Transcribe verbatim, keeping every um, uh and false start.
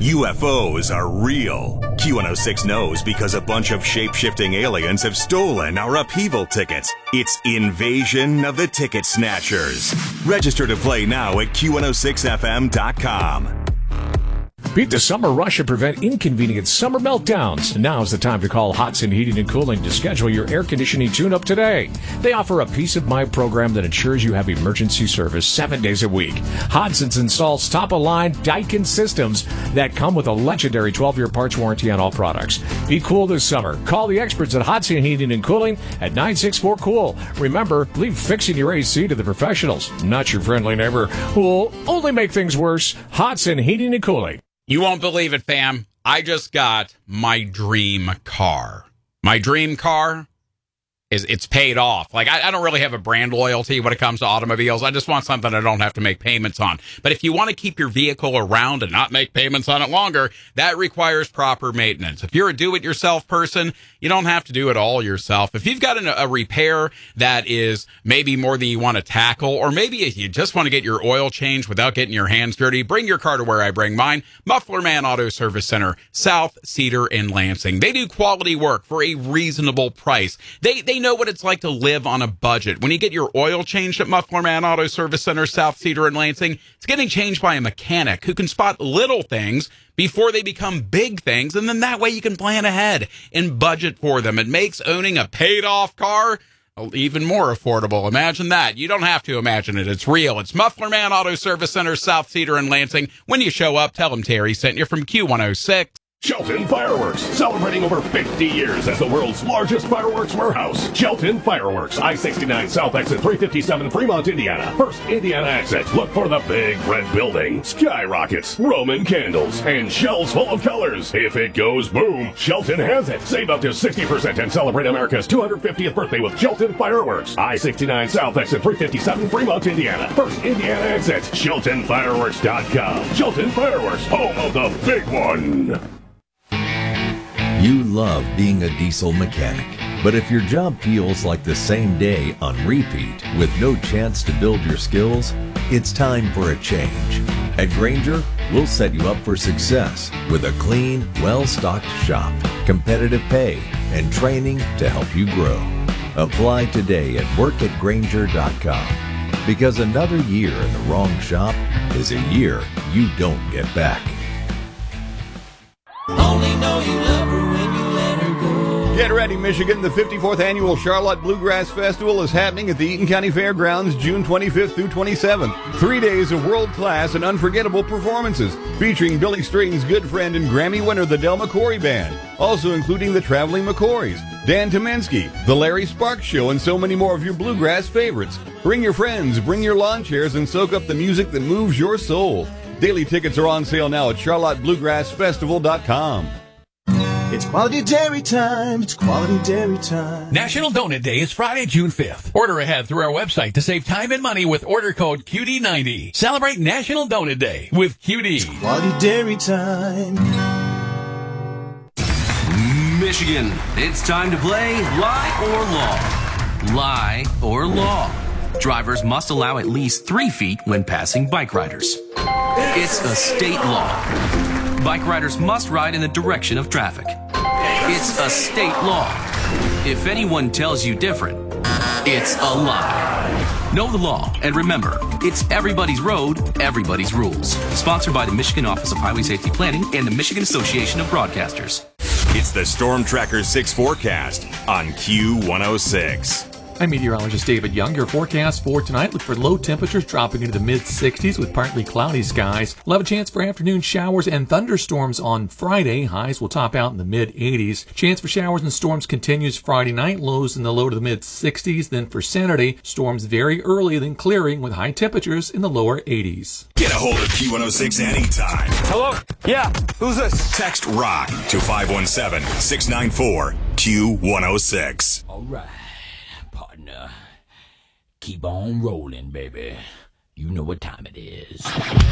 U F Os are real. Q one oh six knows because a bunch of shape-shifting aliens have stolen our upheaval tickets. It's Invasion of the Ticket Snatchers. Register to play now at Q one oh six F M dot com. Beat the summer rush and prevent inconvenient summer meltdowns. Now's the time to call Hodson Heating and Cooling to schedule your air conditioning tune-up today. They offer a peace of mind program that ensures you have emergency service seven days a week. Hodson's installs top-of-line Daikin systems that come with a legendary twelve-year parts warranty on all products. Be cool this summer. Call the experts at Hodson Heating and Cooling at nine six four cool. Remember, leave fixing your A C to the professionals, not your friendly neighbor who will only make things worse. Hodson Heating and Cooling. You won't believe it, fam. I just got my dream car. My dream car is it's paid off. Like, I, I don't really have a brand loyalty when it comes to automobiles. I just want something I don't have to make payments on. But if you want to keep your vehicle around and not make payments on it longer, that requires proper maintenance. If you're a do-it-yourself person, you don't have to do it all yourself. If you've got an, a repair that is maybe more than you want to tackle, or maybe if you just want to get your oil changed without getting your hands dirty, bring your car to where I bring mine, Muffler Man Auto Service Center, South Cedar in Lansing. They do quality work for a reasonable price. They they know what it's like to live on a budget. When you get your oil changed at Muffler Man Auto Service Center, South Cedar in Lansing, it's getting changed by a mechanic who can spot little things before they become big things, and then that way you can plan ahead and budget for them. It makes owning a paid-off car even more affordable. Imagine that. You don't have to imagine it. It's real. It's Muffler Man Auto Service Center, South Cedar in Lansing. When you show up, tell them Terry sent you from Q one oh six. Shelton Fireworks, celebrating over fifty years as the world's largest fireworks warehouse. Shelton Fireworks, I sixty-nine South Exit three fifty-seven, Fremont, Indiana. First Indiana exit. Look for the big red building, skyrockets, Roman candles, and shells full of colors. If it goes boom, Shelton has it. Save up to sixty percent and celebrate America's two hundred fiftieth birthday with Shelton Fireworks. I sixty-nine South Exit three fifty-seven, Fremont, Indiana. First Indiana exit. Shelton Fireworks dot com. Shelton Fireworks, home of the big one. You love being a diesel mechanic, but if your job feels like the same day on repeat with no chance to build your skills, it's time for a change. At Grainger, we'll set you up for success with a clean, well-stocked shop, competitive pay, and training to help you grow. Apply today at work at grainger dot com, because another year in the wrong shop is a year you don't get back. Only know you love her when you let her go. Get ready, Michigan. The fifty-fourth Annual Charlotte Bluegrass Festival is happening at the Eaton County Fairgrounds June twenty-fifth through twenty-seventh. Three days of world-class and unforgettable performances featuring Billy Strayton's good friend and Grammy winner, the Del McCoury Band. Also including the Traveling McCoys, Dan Tomensky, The Larry Sparks Show, and so many more of your bluegrass favorites. Bring your friends, bring your lawn chairs, and soak up the music that moves your soul. Daily tickets are on sale now at charlotte bluegrass festival dot com. It's quality dairy time. It's quality dairy time. National Donut Day is Friday, June fifth. Order ahead through our website to save time and money with order code Q D ninety. Celebrate National Donut Day with Q D. It's quality dairy time. Michigan, it's time to play Lie or Law. Lie or Law. Drivers must allow at least three feet when passing bike riders. It's a state law. Bike riders must ride in the direction of traffic. It's a state law. If anyone tells you different, it's a lie. Know the law, and remember, it's everybody's road, everybody's rules. Sponsored by the Michigan Office of Highway Safety Planning and the Michigan Association of Broadcasters. It's the Storm Tracker six forecast on Q one oh six. I'm meteorologist David Young. Your forecast for tonight, look for low temperatures dropping into the mid sixties with partly cloudy skies. We'll have a chance for afternoon showers and thunderstorms on Friday. Highs will top out in the mid eighties. Chance for showers and storms continues Friday night. Lows in the low to the mid sixties. Then for Saturday, storms very early, then clearing with high temperatures in the lower eighties. Get a hold of Q one oh six anytime. Hello? Yeah, who's this? Text ROCK to five one seven, six nine four, Q one oh six. All right. Partner, keep on rolling, baby. You know what time it is.